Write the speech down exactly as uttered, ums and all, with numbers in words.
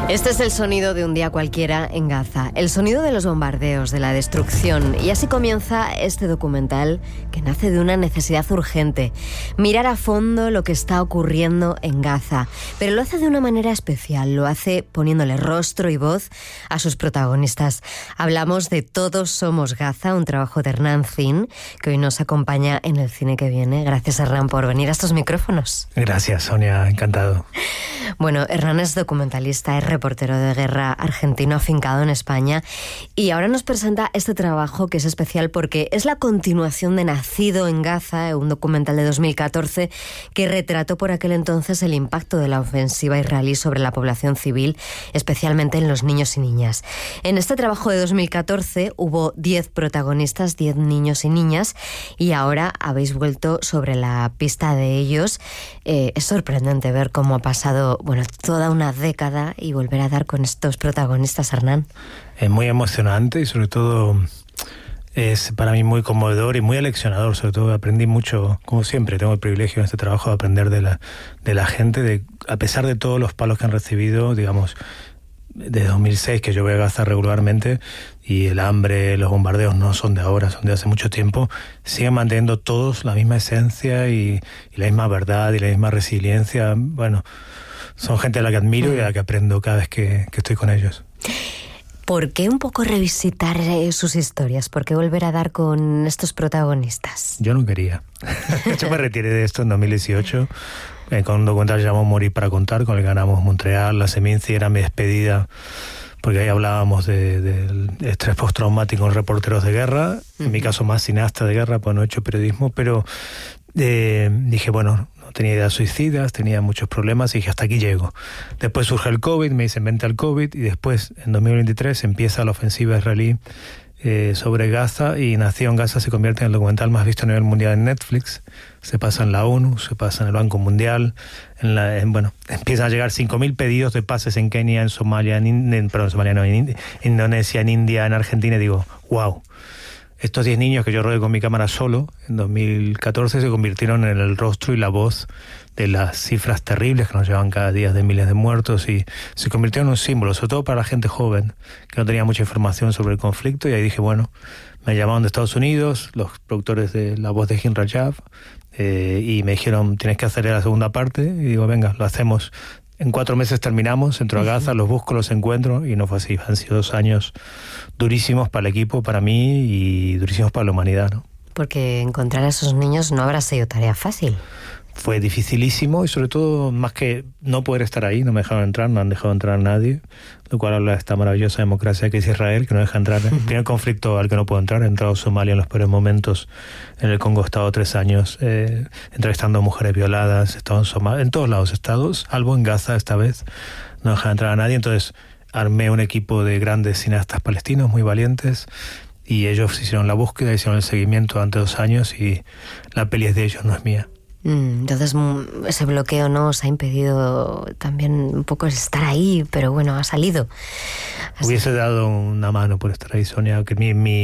Este es el sonido de un día cualquiera en Gaza, el sonido de los bombardeos, de la destrucción. Y así comienza este documental que nace de una necesidad urgente: mirar a fondo lo que está ocurriendo en Gaza. Pero lo hace de una manera especial, lo hace poniéndole rostro y voz a sus protagonistas. Hablamos de Todos somos Gaza, un trabajo de Hernán Zin, que hoy nos acompaña en el cine que viene. Gracias, Hernán, por venir a estos micrófonos. Gracias, Sonia, encantado. Bueno, Hernán es documentalista, es reportero de guerra argentino afincado en España y ahora nos presenta este trabajo que es especial porque es la continuación de Nacido en Gaza, un documental de dos mil catorce que retrató por aquel entonces el impacto de la ofensiva israelí sobre la población civil, especialmente en los niños y niñas. En este trabajo de dos mil catorce hubo diez protagonistas, diez niños y niñas, y ahora habéis vuelto sobre la pista de ellos. Eh, es sorprendente ver cómo ha pasado, bueno, toda una década y volver a dar con estos protagonistas, Hernán. Es muy emocionante y sobre todo es para mí muy conmovedor y muy aleccionador. Sobre todo aprendí mucho, como siempre, tengo el privilegio en este trabajo de aprender de la, de la gente, de, a pesar de todos los palos que han recibido, digamos, desde dos mil seis que yo voy a Gaza regularmente, y el hambre, los bombardeos no son de ahora, son de hace mucho tiempo, siguen manteniendo todos la misma esencia y, y la misma verdad y la misma resiliencia. Bueno, son gente a la que admiro y a la que aprendo cada vez que, que estoy con ellos. ¿Por qué un poco revisitar eh, sus historias? ¿Por qué volver a dar con estos protagonistas? Yo no quería. Yo me retiré de esto en dos mil dieciocho, eh, con un documental llamado Morir para contar, con el que ganamos Montreal. La Seminci era mi despedida, porque ahí hablábamos de, del estrés postraumático en reporteros de guerra, uh-huh. En mi caso más cineasta de guerra, pues no he hecho periodismo, pero eh, dije, bueno, no tenía ideas suicidas, tenía muchos problemas y dije, hasta aquí llego. Después surge el COVID, me dicen vente al COVID, y después, en dos mil veintitrés, empieza la ofensiva israelí eh, sobre Gaza, y Nacido en Gaza se convierte en el documental más visto a nivel mundial en Netflix. Se pasa en la ONU, se pasa en el Banco Mundial, en la, en, bueno, empiezan a llegar cinco mil pedidos de pases en Kenia, en Somalia, en, en, perdón, Somalia no, en Ind- Indonesia, en India, en Argentina, y digo, wow. Estos diez niños que yo rodé con mi cámara solo en dos mil catorce se convirtieron en el rostro y la voz de las cifras terribles que nos llevan cada día de miles de muertos, y se convirtieron en un símbolo, sobre todo para la gente joven que no tenía mucha información sobre el conflicto. Y ahí dije, bueno, me llamaron de Estados Unidos, los productores de La Voz de Jim Rajab, eh, y me dijeron, tienes que hacer la segunda parte, y digo, venga, lo hacemos. En cuatro meses terminamos, entro a Gaza, los busco, los encuentro, y no fue así. Han sido dos años durísimos para el equipo, para mí, y durísimos para la humanidad, ¿no? Porque encontrar a esos niños no habrá sido tarea fácil. Fue dificilísimo, y sobre todo, más que no poder estar ahí, no me dejaron entrar, no han dejado entrar a nadie, lo cual habla de esta maravillosa democracia que es Israel, que no deja entrar. El primer conflicto al que no puedo entrar, he entrado a Somalia en los peores momentos, en el Congo he estado tres años eh, entrevistando a mujeres violadas, he estado en Somalia, en todos lados he estado, salvo en Gaza esta vez, no dejan entrar a nadie. Entonces armé un equipo de grandes cineastas palestinos muy valientes, y ellos hicieron la búsqueda, hicieron el seguimiento durante dos años, y la peli es de ellos, no es mía. Entonces ese bloqueo no os ha impedido también un poco estar ahí, pero bueno, ha salido. Hubiese dado una mano por estar ahí, Sonia, que mi, mi